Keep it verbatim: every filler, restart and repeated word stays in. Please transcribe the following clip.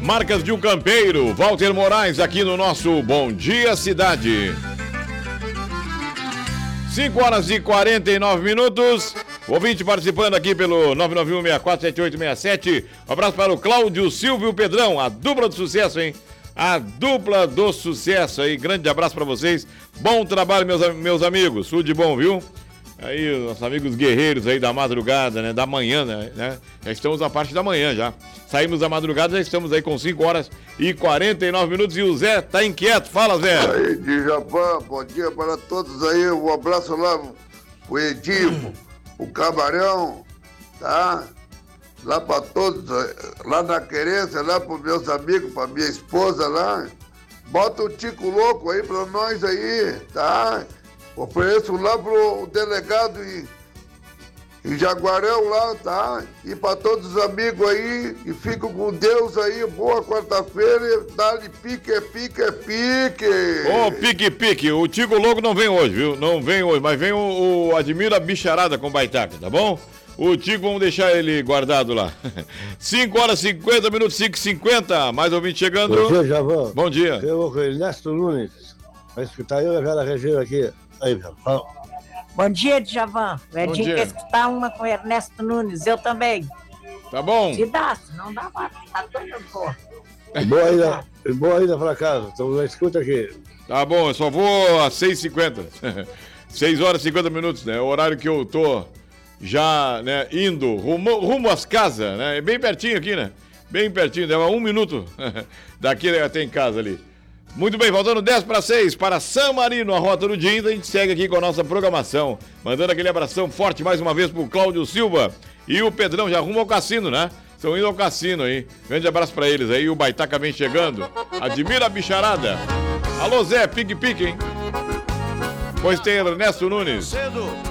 Marcas de um Campeiro, Walter Moraes aqui no nosso Bom Dia Cidade. cinco horas e quarenta e nove minutos. O ouvinte participando aqui pelo nove nove um, seis quatro sete oito seis sete. Um abraço para o Cláudio Silvio e o Pedrão, a dupla do sucesso, hein? A dupla do sucesso aí. Grande abraço para vocês. Bom trabalho, meus, meus amigos. Tudo de bom, viu? Aí, os nossos amigos guerreiros aí da madrugada, né? Da manhã, né? Já estamos na parte da manhã já. Saímos da madrugada, já estamos aí com cinco horas e quarenta e nove minutos. E o Zé tá inquieto. Fala, Zé. Aí, Djapá, bom dia para todos aí. Um abraço lá pro Edinho, o Camarão, tá? Lá para todos, lá na querência, lá pros meus amigos, pra minha esposa lá. Bota o Tico Louco aí pra nós aí, tá? Ofereço lá pro delegado em, em Jaguarão lá, tá? E para todos os amigos aí, e fico com Deus aí, boa quarta-feira, dá-lhe pique, pique, pique. Ô, oh, pique, pique, o Tico Louco não vem hoje, viu? Não vem hoje, mas vem o, o Admira Bicharada com Baitaca, tá bom? O Tico, vamos deixar ele guardado lá. cinco horas e cinquenta minutos, cinco e cinquenta, mais ouvinte chegando. Bom dia, Javão. Bom dia. Eu vou com o Ernesto Nunes, vai escutar eu naquela região aqui. Aí, Javão. Bom dia, Djavan. O Edinho quer escutar uma com o Ernesto Nunes, eu também. Tá bom. Se dá, se não dá, tá todo bom. Boa ainda, boa ainda pra casa, então na escuta aqui. Tá bom, eu só vou às seis e cinquenta. seis horas e cinquenta minutos, né? O horário que eu tô já, né, indo rumo, rumo às casas, né? É bem pertinho aqui, né? Bem pertinho, dava um minuto daqui até em casa ali. Muito bem, faltando dez para seis para San Marino, a rota do dia. A gente segue aqui com a nossa programação. Mandando aquele abração forte mais uma vez pro Cláudio Silva e o Pedrão, já rumo ao cassino, né? Estão indo ao cassino aí. Grande abraço para eles aí. O Baitaca vem chegando. Admira a bicharada. Alô, Zé, pique-pique, hein? Pois tem Ernesto Nunes.